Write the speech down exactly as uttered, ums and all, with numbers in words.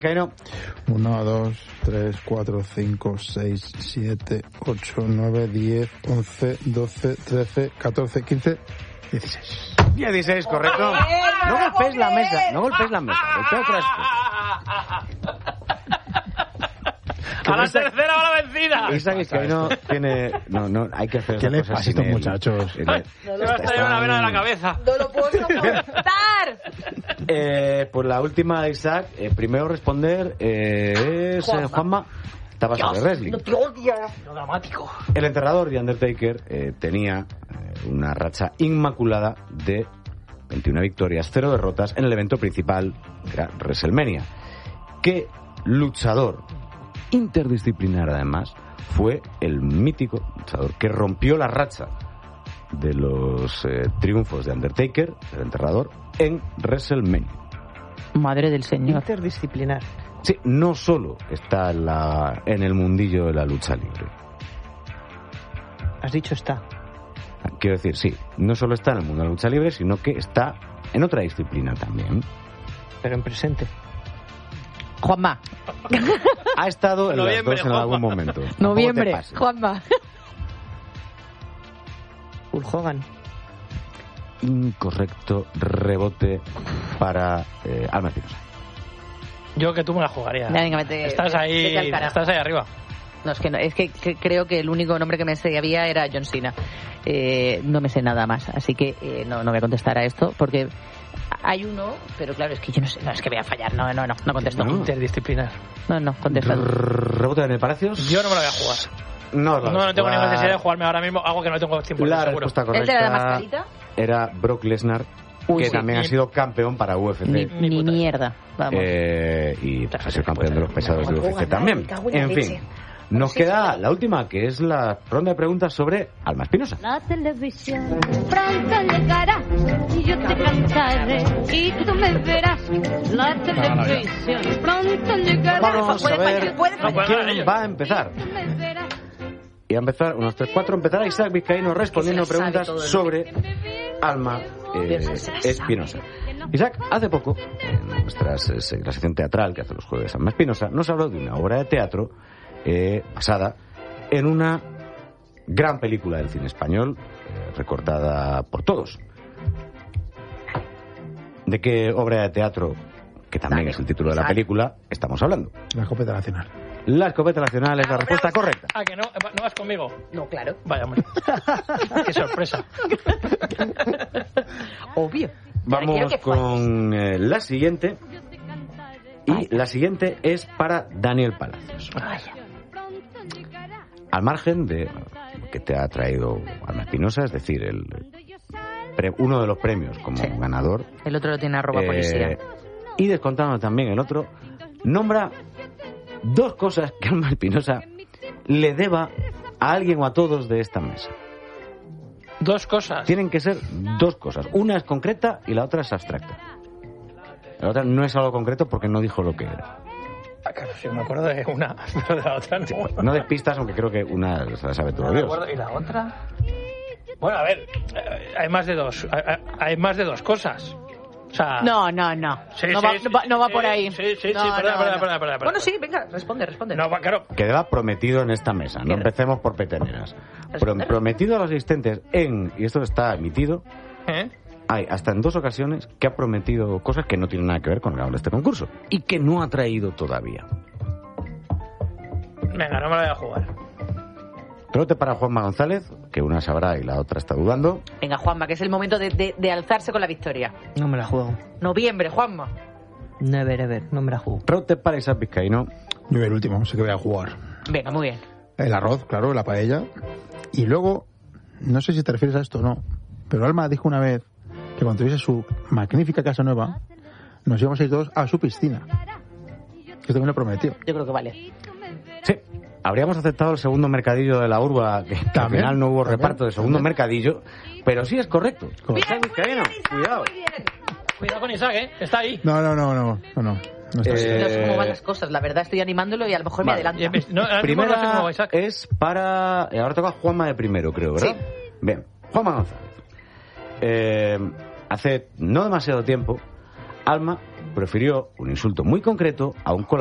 Vizcaíno. uno, dos, tres, cuatro, cinco, seis, siete, ocho, nueve, diez, once, doce, trece, catorce, quince, dieciséis. dieciséis, correcto. No golpees la mesa, no golpees la mesa. Golpea otra vez. A la tercera va la vencida. Isaac Vizcaíno tiene... No, no, hay que hacer ¿Qué esas les cosas pasa a sin estos él. muchachos? Él- Se va a estallar una vena de la cabeza. No lo puedo soportar. Eh, pues la última de Isaac, eh, primero responder eh, es eh, Juanma. Estaba sobre wrestling. No te odio. Lo dramático. El enterrador de Undertaker eh, tenía eh, una racha inmaculada de veintiuna victorias, cero derrotas en el evento principal, que era WrestleMania. ¿Qué luchador interdisciplinar, además, fue el mítico luchador que rompió la racha de los eh, triunfos de Undertaker, el enterrador, en WrestleMania? Madre del Señor. Interdisciplinar. Sí, no solo está en, la, en el mundillo de la lucha libre. Has dicho está. Quiero decir, sí, no solo está en el mundo de la lucha libre, sino que está en otra disciplina también. Pero en presente. Juanma. Ha estado en las Noviembre, dos en Juanma. algún momento. Noviembre. Tampoco te pases. Juanma. Hulk Hogan. Incorrecto, rebote para eh, Alma Espinosa. Yo que tú me la jugaría. Venga, vete- Estás ahí, vete al carajo. estás ahí arriba. No, es que, no, es que, que creo que el único nombre que me sabía era John Cena. Eh, no me sé nada más, así que eh, no, no voy a contestar a esto, porque hay uno, pero claro, es que yo no sé, no, es que voy a fallar, no, no, no, no contesto. No. Interdisciplinar. No, no, contesto. Rebote en el Palacios. Yo no me la voy a jugar. No, No, no tengo ninguna necesidad de jugarme ahora mismo algo que no tengo tiempo. La seguro. respuesta ¿El de la correcta mascarita? era Brock Lesnar, Uy, que sí. también ha Ni- sido campeón para U F C. Ni, Ni ni puta. mierda, vamos. Eh, y pues, ha sido campeón de los pesados de U F C Juega, también. me cago en la En leche. fin, nos queda la última, que es la ronda de preguntas sobre Alma Espinosa. La televisión pronto llegará y yo te cantaré y tú me verás. La televisión pronto llegará. Vamos a Puede ver fallar, puede fallar. No, quién ellos. va a empezar. Tú me verás. Y a empezar, unos tres, cuatro, empezará Isaac Vizcaíno respondiendo se la sabe preguntas todo el sobre Alma eh, Espinosa. Isaac, hace poco, en nuestras, eh, la sección teatral que hace los jueves Alma Espinosa, nos habló de una obra de teatro eh, basada en una gran película del cine español, eh, recordada por todos. ¿De qué obra de teatro, que también Dale, es el título de la Isaac. película, estamos hablando? La escopeta nacional. La escopeta nacional es la respuesta correcta. Ah, que no, no vas conmigo. No, claro. Vaya, hombre. Qué sorpresa. Obvio. Vamos Quiero que con eh, la siguiente. Yo te cantaré. Y la siguiente es para Daniel Palacios. Pronto llegará. Al margen de que te ha traído Alma Espinosa, es decir, el pre- uno de los premios como Sí. ganador. El otro lo tiene arroba eh, policía. y descontando también el otro, nombra dos cosas que Alma Espinosa le deba a alguien o a todos de esta mesa. Dos cosas. Tienen que ser dos cosas. Una es concreta y la otra es abstracta. La otra no es algo concreto porque no dijo lo que era. Ah, claro, sí, me acuerdo de una, pero de la otra no. No despistas, aunque creo que una se la sabe todo No me Dios. acuerdo. ¿Y la otra? Bueno, a ver, eh, hay más de dos. Hay, hay más de dos cosas. O sea, No, no, no. Sí, no, sí, va, sí, no va- no va sí, por ahí. sí, sí, sí, No, perdona, no, perdona, no. perdona, perdona. Bueno, sí, venga, responde, responde. No, va, claro. Queda prometido en esta mesa. No ¿Qué? empecemos por peteneras. Pro- Responde. prometido a los asistentes en, y esto está emitido, ¿Eh? hay hasta en dos ocasiones que ha prometido cosas que no tienen nada que ver con el ganador de este concurso. Y que no ha traído todavía. Venga, no me la voy a jugar. Trote para Juanma González, que una sabrá y la otra está dudando. Venga, Juanma, que es el momento de, de, de alzarse con la victoria. No me la juego. Noviembre, Juanma. Never ever. No me la juego. Trote para Isaac Vizcaíno. Yo el último, sé que voy a jugar. Venga, muy bien. El arroz, claro, la paella. Y luego, no sé si te refieres a esto o no, pero Alma dijo una vez que cuando tuviese su magnífica casa nueva, nos íbamos a ir todos a su piscina. Que esto me lo prometió. Yo creo que vale. Sí. Habríamos aceptado el segundo mercadillo de la urba, que al También, final no hubo también, reparto de segundo también. mercadillo, pero sí es correcto. Correcto. Isaac Vizcaíno, cuidado. Muy bien. Cuidado con Isaac, ¿eh? Está ahí. No, no, no, no, no, no. no está así. Eh, No sé cómo van las cosas, la verdad estoy animándolo y a lo mejor Vale. me adelanto. Eh, No, ahora mismo no sé cómo Primera va Isaac. es para... Ahora toca Juanma de primero, creo, ¿verdad? Sí. Bien, Juanma González. Eh, hace no demasiado tiempo, Alma prefirió un insulto muy concreto a un